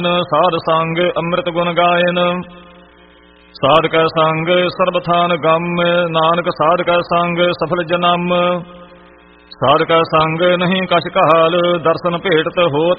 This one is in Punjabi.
ਸਾਧ ਸੰਗ ਅੰਮ੍ਰਿਤ ਗੁਣ ਗਾਇਨ। ਸਾਧ ਕੈ ਸੰਗ ਸਰਬ ਥਾਨ ਗਮ, ਨਾਨਕ ਸਾਧ ਕੈ ਸੰਗ ਸਫਲ ਜਨਮ। ਸਾਧ ਕੈ ਸੰਗ ਨਹੀਂ ਕਛ ਕਾਲ, ਦਰਸ਼ਨ ਭੇਟਤ ਹੋਤ